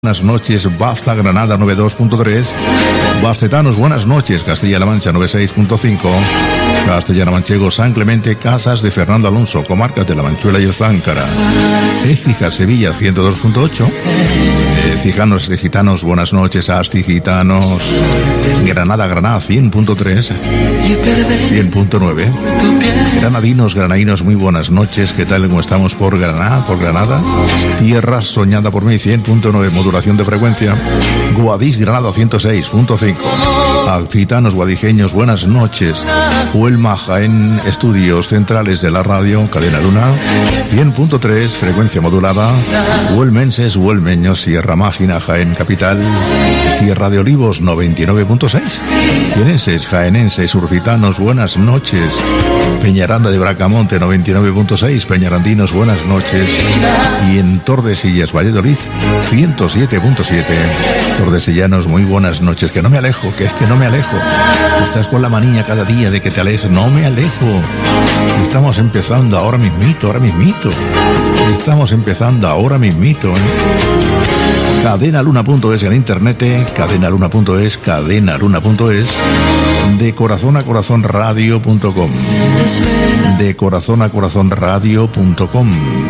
Buenas noches, Basta Granada 92.3, Bastetanos, buenas noches, Castilla-La Mancha 96.5, Castellana Manchego, San Clemente, Casas de Fernando Alonso, comarcas de La Manchuela y Záncara, Écija, Sevilla 102.8, Cijanos de Gitanos, buenas noches, Asti Gitanos, Granada 100.3, 100.9, Granadinos, granadinos, muy buenas noches, ¿qué tal? ¿Cómo estamos por Granada? Tierra soñada por mí, 100.9, modulación de frecuencia. Guadix, Granada 106.5. Accitanos, guadijeños, buenas noches. Huelma, Jaén, estudios centrales de la radio, Cadena Luna 100.3, frecuencia modulada. Huelmenses, huelmeños, Sierra Mágina, Jaén capital. Tierra de Olivos 99.6. Jienenses, jaenenses, urcitanos, buenas noches. Peñaranda de Bracamonte 99.6. Peñarandinos, buenas noches. Y en Tordesillas, Valladolid 107.7. Tordesellanos, muy buenas noches. Que no me alejo, que no me alejo. Estás con la manía cada día de que te alejes. No me alejo. Estamos empezando ahora mismito. Estamos empezando ahora mismito. Cadenaluna.es en internet, cadenaluna.es, de corazón a corazón radio.com, de corazón a corazón radio.com.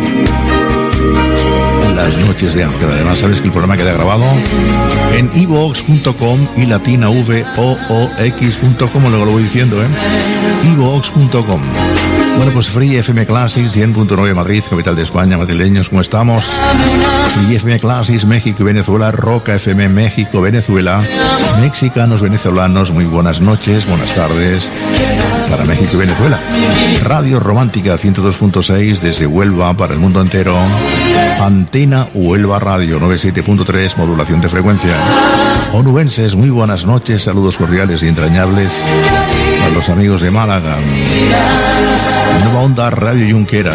Las noches de Ángel. Además, sabes que el programa queda grabado en iVoox.com y latinavoox.com, luego lo voy diciendo, iVoox.com. Bueno, pues Free FM Classics 100.9 Madrid, capital de España. Madrileños, ¿cómo estamos? Free FM Classics México y Venezuela, Roca FM México, Venezuela, mexicanos, venezolanos, muy buenas noches, buenas tardes para México y Venezuela. Radio Romántica 102.6 desde Huelva para el mundo entero. Antena Huelva Radio 97.3, modulación de frecuencia. Onubenses, muy buenas noches, saludos cordiales y entrañables a los amigos de Málaga. Nueva Onda Radio Junquera.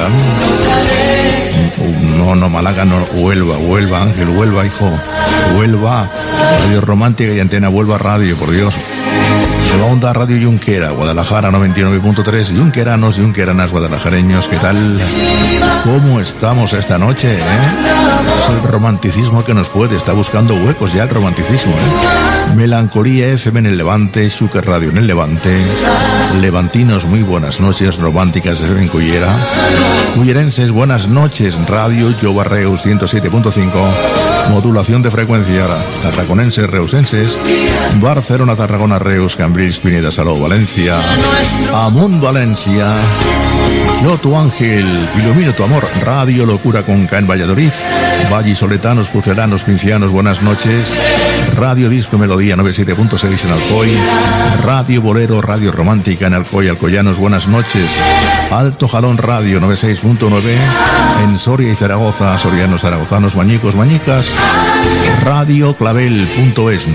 No, Málaga, no, Huelva, Ángel, Huelva, hijo. Huelva, Radio Romántica y Antena Huelva Radio, por Dios. Nueva Onda Radio Junquera, Guadalajara 99.3, junqueranos, junqueranas, guadalajareños, ¿qué tal? ¿Cómo estamos esta noche? Es el romanticismo que nos puede, está buscando huecos ya el romanticismo. Melancolía FM en el Levante, Xúquer Radio en el Levante, levantinos, muy buenas noches, románticas FM en Cullera, cullerenses, buenas noches, Radio Jova Reus 107.5, modulación de frecuencia, tarraconenses, reusenses, Barcelona, Tarragona, Reus, Cambrils, Pineda, Salou, Valencia, Amunt, Valencia, Yo tu ángel, ilumino tu amor, Radio Locura con K en Valladolid, vallisoletanos, pucelanos, pincianos, buenas noches, Radio Disco Melodía 97.6 en Alcoy, Radio Bolero, Radio Romántica en Alcoy, alcoyanos, buenas noches, Alto Jalón Radio 96.9 en Soria y Zaragoza, sorianos, zaragozanos, mañicos, mañicas, Radio Clavel.es,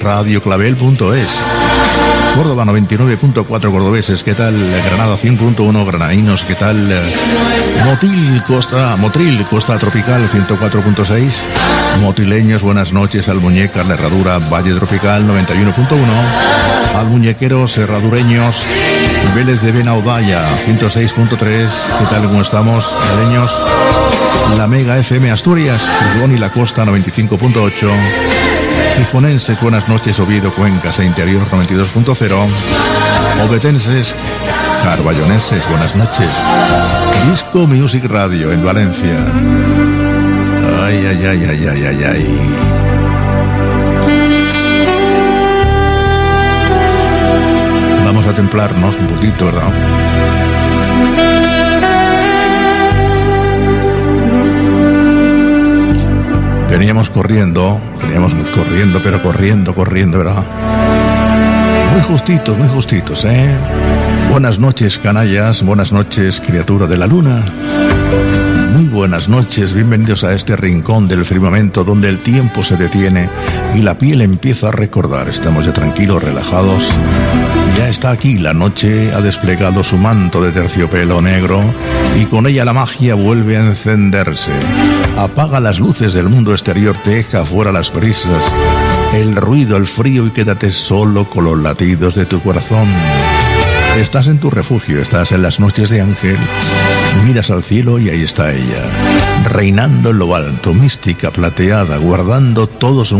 Córdoba 99.4 cordobeses, ¿qué tal? Granada 100.1 granadinos, ¿qué tal? Motril, Costa Tropical 104.6, motrileños, buenas noches, Almuñeca, La Herradura, Valle Tropical 91.1, almuñequeros, herradureños, Vélez de Benaudalla 106.3, ¿qué tal? ¿Cómo estamos, cadeños? La Mega FM Asturias, Gijón y La Costa 95.8, gijonenses, buenas noches, Oviedo, Cuencas e Interior 92.0, obetenses, carballonenses, buenas noches, Disco Music Radio en Valencia. Ay. Vamos a templarnos un poquito, ¿verdad? Veníamos corriendo, pero corriendo, ¿verdad? Muy justitos, ¿eh? Buenas noches, canallas, buenas noches, criatura de la luna. Muy buenas noches, bienvenidos a este rincón del firmamento donde el tiempo se detiene y la piel empieza a recordar. Estamos ya tranquilos, relajados. Ya está aquí, la noche ha desplegado su manto de terciopelo negro y con ella la magia vuelve a encenderse. Apaga las luces del mundo exterior, te deja fuera las prisas, el ruido, el frío y quédate solo con los latidos de tu corazón. Estás en tu refugio, estás en las noches de Ángel, miras al cielo y ahí está ella. Reinando en lo alto, mística plateada, guardando todo su